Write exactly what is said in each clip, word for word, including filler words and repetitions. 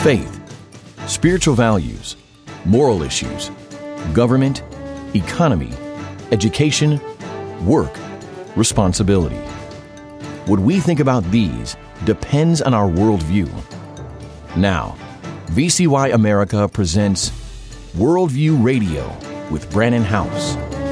faith, spiritual values, moral issues, government, economy, education, work, responsibility. What we think about these depends on our worldview. Now, V C Y America presents Worldview Radio with Brannon Howse.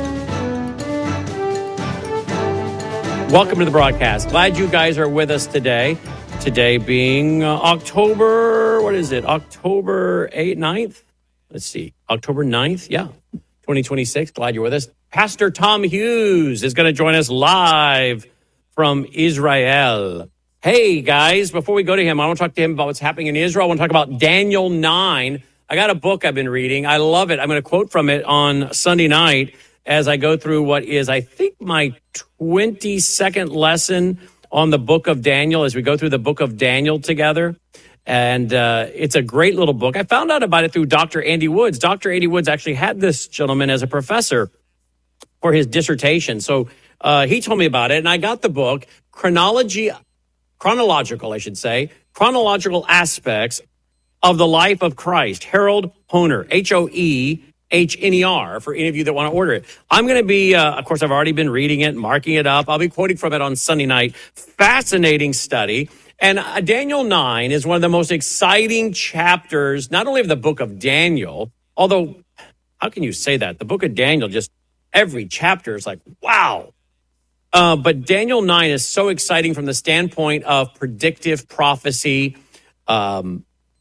Welcome to the broadcast. Glad you guys are with us today. Today being uh, October, what is it? October eighth, ninth? Let's see. October ninth, yeah, twenty twenty-six. Glad you're with us. Pastor Tom Hughes is going to join us live from Israel. Hey, guys, before we go to him, I want to talk to him about what's happening in Israel. I want to talk about Daniel nine. I got a book I've been reading. I love it. I'm going to quote from it on Sunday night as I go through what is, I think, my twenty-second lesson on the book of Daniel as we go through the book of Daniel together. And uh, it's a great little book. I found out about it through Doctor Andy Woods. Doctor Andy Woods actually had this gentleman as a professor for his dissertation. So uh, he told me about it, and I got the book, Chronology, Chronological, I should say, Chronological Aspects of the Life of Christ, Harold Hoehner, H O E H N E R, for any of you that want to order it. I'm going to be, uh, of course, I've already been reading it, marking it up. I'll be quoting from it on Sunday night. Fascinating study. And uh, Daniel nine is one of the most exciting chapters, not only of the book of Daniel, although, how can you say that? The book of Daniel, just every chapter is like, wow. Uh, but Daniel nine is so exciting from the standpoint of predictive prophecy, um,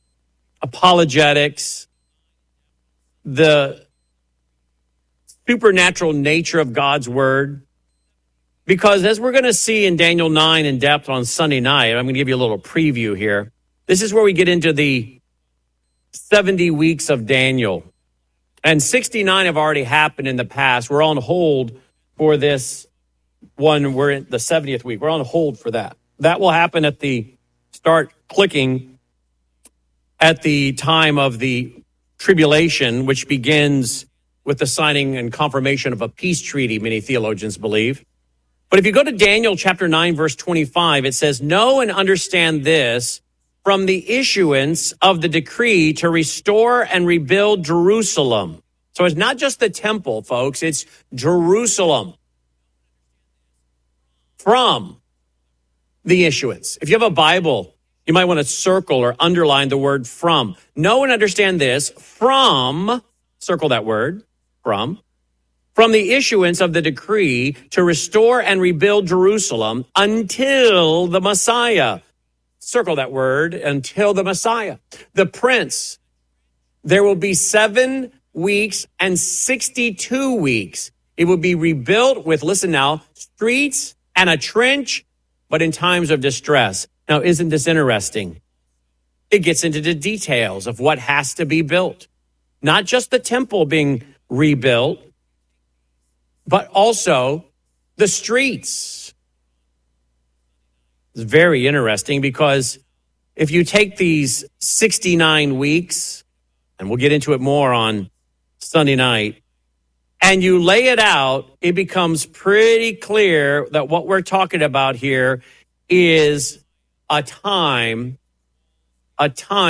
apologetics, the supernatural nature of God's word. Because as we're going to see in Daniel nine in depth on Sunday night, I'm going to give you a little preview here. This is where we get into the seventy weeks of Daniel. And sixty-nine have already happened in the past. We're on hold for this one. We're in the seventieth week. We're on hold for that. That will happen at the start clicking at the time of the tribulation, which begins with the signing and confirmation of a peace treaty, many theologians believe. But if you go to Daniel chapter nine, verse twenty-five, it says, "Know and understand this, from the issuance of the decree to restore and rebuild Jerusalem." So it's not just the temple, folks, it's Jerusalem. From the issuance. If you have a Bible, you might want to circle or underline the word from. Know and understand this, from, circle that word, from, from the issuance of the decree to restore and rebuild Jerusalem until the Messiah. Circle that word, until the Messiah. The Prince. There will be seven weeks and sixty-two weeks. It will be rebuilt with, listen now, streets and a trench, but in times of distress. Now, isn't this interesting? It gets into the details of what has to be built. Not just the temple being rebuilt, but also the streets. It's very interesting because if you take these sixty-nine weeks, and we'll get into it more on Sunday night, and you lay it out, it becomes pretty clear that what we're talking about here is a time, a time